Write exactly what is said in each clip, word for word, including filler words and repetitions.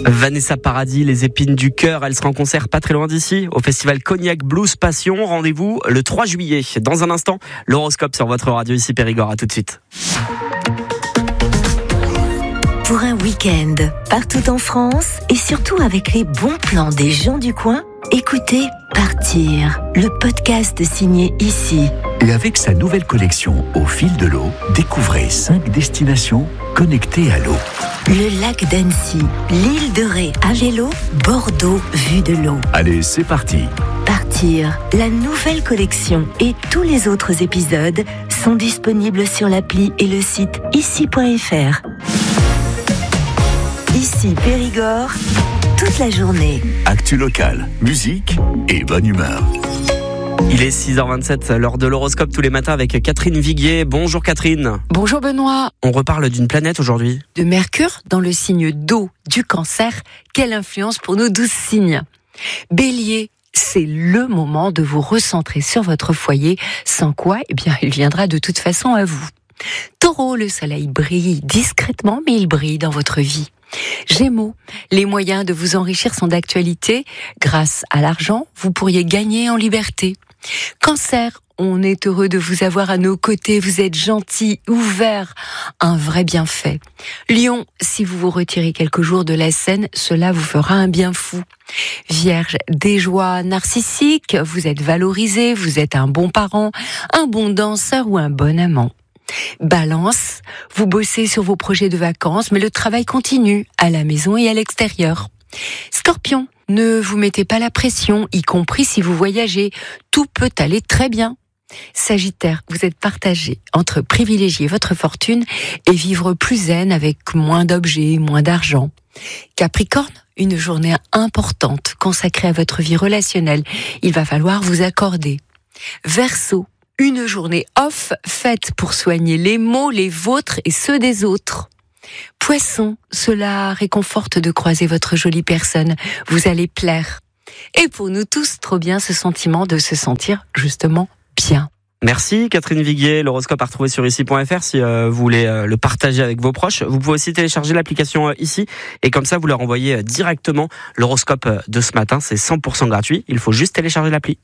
Vanessa Paradis, les épines du cœur, elle sera en concert pas très loin d'ici, au festival Cognac Blues Passion. Rendez-vous le trois juillet. Dans un instant, l'horoscope sur votre radio ici Périgord. À tout de suite. Pour un week-end, partout en France et surtout avec les bons plans des gens du coin, écoutez Partir, le podcast signé Ici. Et avec sa nouvelle collection Au fil de l'eau, découvrez cinq destinations connectées à l'eau. Le lac d'Annecy, l'île de Ré à vélo, Bordeaux vue de l'eau. Allez, c'est parti. Partir, la nouvelle collection et tous les autres épisodes sont disponibles sur l'appli et le site ici point f r. Ici Périgord, toute la journée. Actu locale, musique et bonne humeur. Il est six heures vingt-sept, l'heure de l'horoscope tous les matins avec Catherine Viguier. Bonjour Catherine. Bonjour Benoît. On reparle d'une planète aujourd'hui. De Mercure dans le signe d'eau du Cancer. Quelle influence pour nos douze signes. Bélier, c'est le moment de vous recentrer sur votre foyer, sans quoi, eh bien, il viendra de toute façon à vous. Taureau, le soleil brille discrètement, mais il brille dans votre vie. Gémeaux, les moyens de vous enrichir sont d'actualité. Grâce à l'argent, vous pourriez gagner en liberté. Cancer, on est heureux de vous avoir à nos côtés. Vous êtes gentil, ouvert, un vrai bienfait. Lion, si vous vous retirez quelques jours de la scène, cela vous fera un bien fou. Vierge, des joies narcissiques, vous êtes valorisé, vous êtes un bon parent, un bon danseur ou un bon amant. Balance, vous bossez sur vos projets de vacances, mais le travail continue, à la maison et à l'extérieur. Scorpion, ne vous mettez pas la pression, y compris si vous voyagez, tout peut aller très bien. Sagittaire, vous êtes partagé entre privilégier votre fortune et vivre plus zen avec moins d'objets, moins d'argent. Capricorne, une journée importante consacrée à votre vie relationnelle, il va falloir vous accorder. Verseau, une journée off faite pour soigner les maux, les vôtres et ceux des autres. Poisson, cela réconforte de croiser votre jolie personne, vous allez plaire. Et pour nous tous, trop bien ce sentiment de se sentir justement bien. Merci Catherine Viguier, l'horoscope à retrouver sur ici point f r si euh, vous voulez euh, le partager avec vos proches. Vous pouvez aussi télécharger l'application euh, Ici et comme ça vous leur envoyez euh, directement l'horoscope euh, de ce matin, c'est cent pour cent gratuit, il faut juste télécharger l'appli.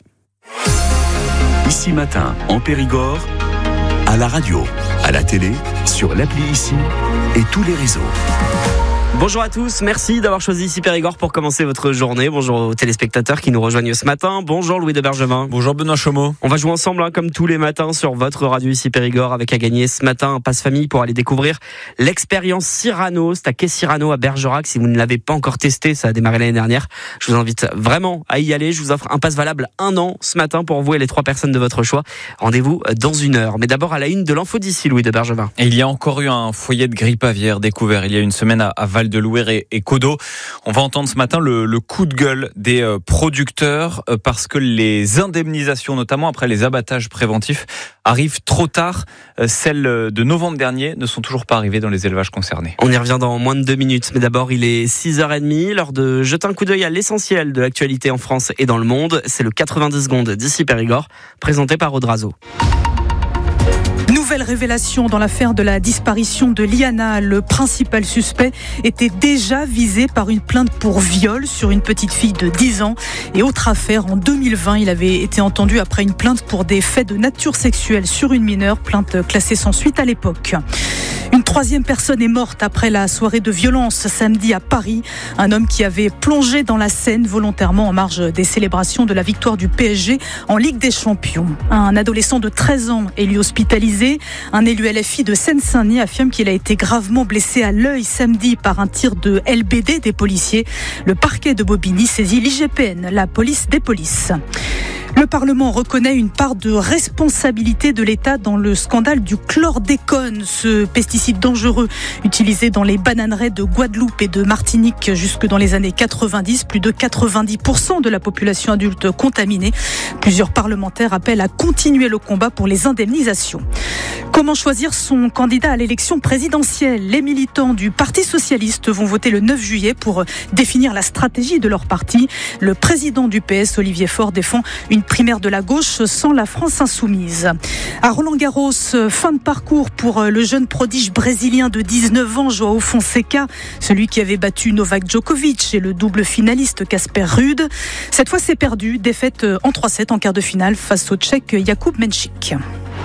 Ici matin, en Périgord, à la radio, à la télé, sur l'appli Ici et tous les réseaux. Bonjour à tous, merci d'avoir choisi ici Périgord pour commencer votre journée. Bonjour aux téléspectateurs qui nous rejoignent ce matin. Bonjour Louis de Bergevin. Bonjour Benoît Chomeau. On va jouer ensemble hein, comme tous les matins sur votre radio ici Périgord avec à gagner ce matin un passe-famille pour aller découvrir l'expérience Cyrano. C'est à quai Cyrano à Bergerac. Si vous ne l'avez pas encore testé, ça a démarré l'année dernière. Je vous invite vraiment à y aller. Je vous offre un passe valable un an ce matin pour vous et les trois personnes de votre choix. Rendez-vous dans une heure. Mais d'abord à la une de l'info d'ici, Louis de Bergevin. Et il y a encore eu un foyer de grippe aviaire découvert il y a une semaine à, à Val de Louer et, et Codo. On va entendre ce matin le, le coup de gueule des euh, producteurs euh, parce que les indemnisations, notamment après les abattages préventifs, arrivent trop tard. Euh, celles de novembre dernier ne sont toujours pas arrivées dans les élevages concernés. On y revient dans moins de deux minutes. Mais d'abord, il est six heures trente, l'heure de jeter un coup d'œil à l'essentiel de l'actualité en France et dans le monde. C'est le quatre-vingt-dix secondes d'ici Périgord, présenté par Audrazo. Nouvelle révélation dans l'affaire de la disparition de Liana. Le principal suspect était déjà visé par une plainte pour viol sur une petite fille de dix ans. Et autre affaire, en deux mille vingt, il avait été entendu après une plainte pour des faits de nature sexuelle sur une mineure, plainte classée sans suite à l'époque. Une troisième personne est morte après la soirée de violence samedi à Paris. Un homme qui avait plongé dans la Seine volontairement en marge des célébrations de la victoire du P S G en Ligue des Champions. Un adolescent de treize ans est lui hospitalisé. Un élu L F I de Seine-Saint-Denis affirme qu'il a été gravement blessé à l'œil samedi par un tir de L B D des policiers. Le parquet de Bobigny saisit l'I G P N, la police des polices. Le Parlement reconnaît une part de responsabilité de l'État dans le scandale du chlordécone, ce pesticide dangereux utilisé dans les bananeraies de Guadeloupe et de Martinique jusque dans les années quatre-vingt-dix. Plus de quatre-vingt-dix pour cent de la population adulte contaminée. Plusieurs parlementaires appellent à continuer le combat pour les indemnisations. Comment choisir son candidat à l'élection présidentielle ? Les militants du Parti socialiste vont voter le neuf juillet pour définir la stratégie de leur parti. Le président du P S, Olivier Faure, défend une une primaire de la gauche sans la France insoumise. À Roland-Garros, fin de parcours pour le jeune prodige brésilien de dix-neuf ans, João Fonseca, celui qui avait battu Novak Djokovic et le double finaliste Casper Ruud. Cette fois, c'est perdu. Défaite en trois sept en quart de finale face au Tchèque Jakub Menchik.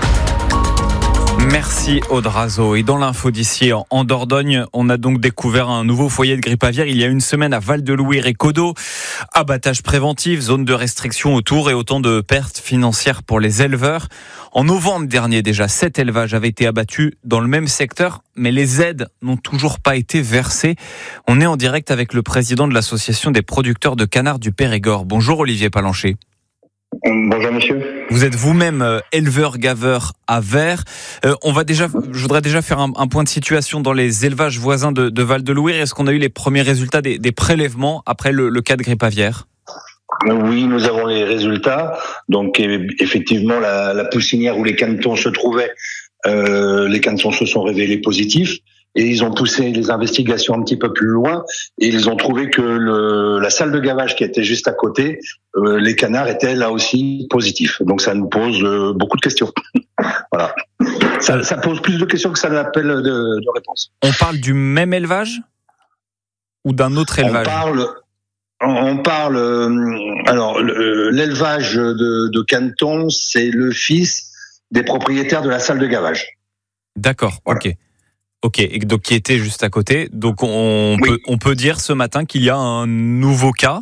Merci Audrazo. Et dans l'info d'ici en Dordogne, on a donc découvert un nouveau foyer de grippe aviaire il y a une semaine à Val-de-Louire et Caudo. Abattage préventif, zone de restriction autour et autant de pertes financières pour les éleveurs. En novembre dernier déjà, sept élevages avaient été abattus dans le même secteur, mais les aides n'ont toujours pas été versées. On est en direct avec le président de l'association des producteurs de canards du Périgord. Bonjour Olivier Palancher. Bonjour monsieur. Vous êtes vous-même euh, éleveur-gaveur à Vers. Euh, on va déjà, je voudrais déjà faire un, un point de situation dans les élevages voisins de, de Val-de-Louire. Est-ce qu'on a eu les premiers résultats des, des prélèvements après le, le cas de grippe aviaire ? Oui, nous avons les résultats. Donc effectivement, la, la poussinière où les canetons se trouvaient, euh, les canetons se sont révélés positifs. Et ils ont poussé les investigations un petit peu plus loin et ils ont trouvé que le, la salle de gavage qui était juste à côté, euh, les canards étaient là aussi positifs. Donc ça nous pose euh, beaucoup de questions. Voilà. Ça, ça pose plus de questions que ça n'appelle de, de réponses. On parle du même élevage ou d'un autre élevage ? On parle, on parle. Euh, alors l'élevage de, de canetons, c'est le fils des propriétaires de la salle de gavage. D'accord. Voilà. Ok. Ok, et donc qui était juste à côté. Donc on oui. peut on peut dire ce matin qu'il y a un nouveau cas.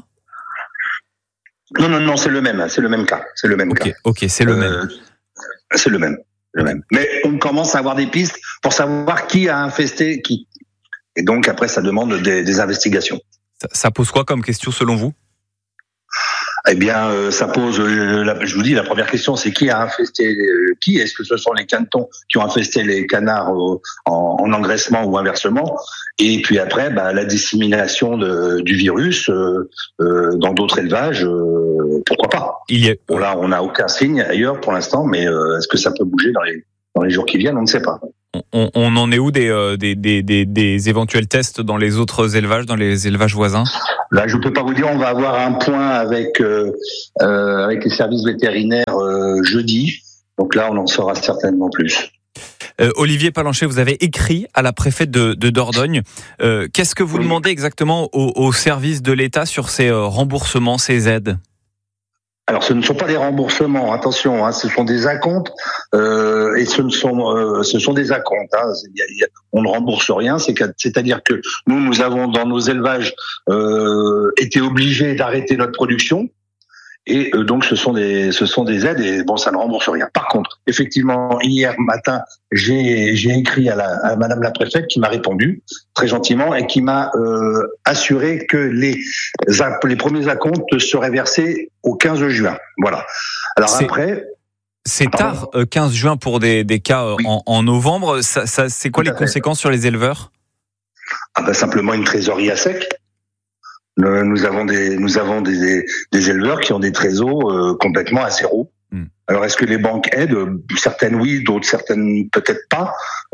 Non non non, c'est le même, c'est le même cas, c'est le même okay, cas. Ok, c'est le euh, même. C'est le même, le même. Mais on commence à avoir des pistes pour savoir qui a infesté qui. Et donc après, ça demande des, des investigations. Ça, ça pose quoi comme question selon vous ? Eh bien, euh, ça pose, euh, la, je vous dis, la première question, c'est qui a infesté euh, qui ? Est-ce que ce sont les canetons qui ont infesté les canards euh, en, en engraissement ou inversement ? Et puis après, bah, la dissémination de, du virus euh, euh, dans d'autres élevages, euh, pourquoi pas ? Il y a... Bon, là, on n'a aucun signe ailleurs pour l'instant, mais euh, est-ce que ça peut bouger dans les, dans les jours qui viennent ? On ne sait pas. On, on en est où des, euh, des, des, des, des éventuels tests dans les autres élevages, dans les élevages voisins ? Là, je ne peux pas vous dire. On va avoir un point avec euh, euh, avec les services vétérinaires euh, jeudi. Donc là, on en saura certainement plus. Euh, Olivier Palancher, vous avez écrit à la préfète de, de Dordogne. Euh, qu'est-ce que vous oui. demandez exactement aux, aux services de l'État sur ces euh, remboursements, ces aides ? Alors, ce ne sont pas des remboursements, attention, hein, ce sont des acomptes euh, et ce ne sont, euh, ce sont des acomptes. Hein, y a, y a, on ne rembourse rien, c'est c'est-à-dire que nous, nous avons dans nos élevages euh, été obligés d'arrêter notre production. Et euh, donc ce sont des ce sont des aides et bon ça ne rembourse rien. Par contre, effectivement, hier matin, j'ai j'ai écrit à, la, à Madame la préfète qui m'a répondu très gentiment et qui m'a euh, assuré que les les premiers acomptes seraient versés au quinze juin. Voilà. Alors c'est, après c'est tard, euh, quinze juin pour des des cas euh, oui. en, en novembre. Ça, ça c'est quoi Tout les conséquences sur les éleveurs ? Ah ben simplement une trésorerie à sec. Nous avons des nous avons des des éleveurs qui ont des trésors euh, complètement à zéro. Mm. Alors est-ce que les banques aident ? Certaines oui, d'autres certaines peut-être pas.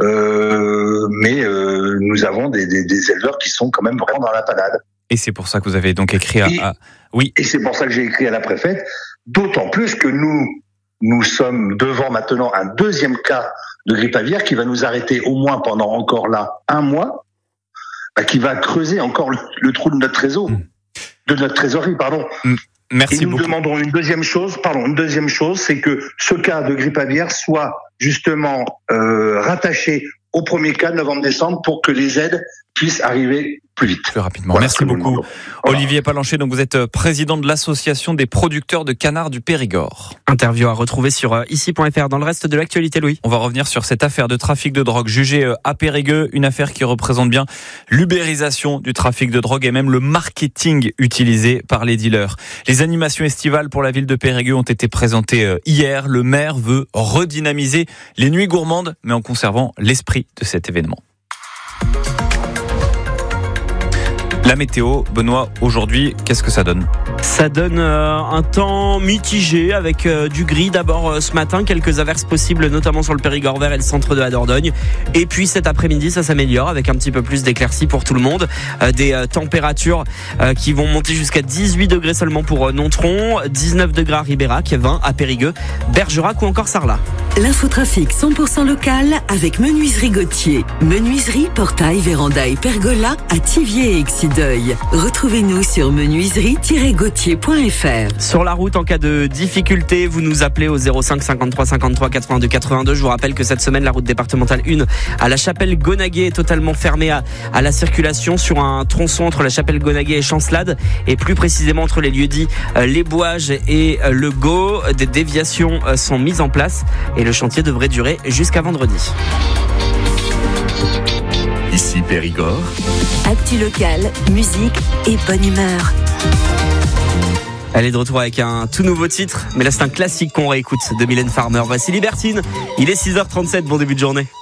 Euh, mais euh, nous avons des, des des éleveurs qui sont quand même vraiment dans la panade. Et c'est pour ça que vous avez donc écrit à, et, à... oui. Et c'est pour ça que j'ai écrit à la préfète. D'autant plus que nous nous sommes devant maintenant un deuxième cas de grippe aviaire qui va nous arrêter au moins pendant encore là un mois. Qui va creuser encore le, le trou de notre trésor, mmh. de notre trésorerie, pardon. Mmh. Merci Et nous beaucoup. demandons une deuxième chose, pardon, une deuxième chose, c'est que ce cas de grippe aviaire soit justement euh, rattaché au premier cas de novembre-décembre pour que les aides puissent arriver plus vite. Plus rapidement. Voilà, merci beaucoup. Voilà. Olivier Palancher, donc vous êtes président de l'association des producteurs de canards du Périgord. Interview à retrouver sur ici point f r. Dans le reste de l'actualité, Louis. On va revenir sur cette affaire de trafic de drogue jugée à Périgueux, une affaire qui représente bien l'ubérisation du trafic de drogue et même le marketing utilisé par les dealers. Les animations estivales pour la ville de Périgueux ont été présentées hier. Le maire veut redynamiser les nuits gourmandes, mais en conservant l'esprit de cet événement. La météo, Benoît, aujourd'hui, qu'est-ce que ça donne ? Ça donne euh, un temps mitigé avec euh, du gris d'abord euh, ce matin, quelques averses possibles notamment sur le Périgord vert et le centre de la Dordogne. Et puis cet après-midi, ça s'améliore avec un petit peu plus d'éclaircies pour tout le monde. Euh, des euh, températures euh, qui vont monter jusqu'à dix-huit degrés seulement pour euh, Nontron, dix-neuf degrés à Ribérac, vingt à Périgueux, Bergerac ou encore Sarlat. L'infotrafic cent pour cent local avec Menuiserie Gauthier. Menuiserie, portail, véranda et pergola à Thiviers et Exideuil. Retrouvez-nous sur menuiserie tiret gauthier point f r. Sur la route, en cas de difficulté, vous nous appelez au zéro cinq cinquante-trois cinquante-trois quatre-vingt-deux quatre-vingt-deux. Je vous rappelle que cette semaine, la route départementale un à la Chapelle-Gonaguet est totalement fermée à, à la circulation sur un tronçon entre la Chapelle-Gonaguet et Chancelade, et plus précisément entre les lieux-dits euh, Les Bouages et euh, le Gau. Des déviations euh, sont mises en place et le chantier devrait durer jusqu'à vendredi. Ici Périgord. Actu local, musique et bonne humeur. Elle est de retour avec un tout nouveau titre, mais là c'est un classique qu'on réécoute de Mylène Farmer. Voici Libertine, il est six heures trente-sept, bon début de journée.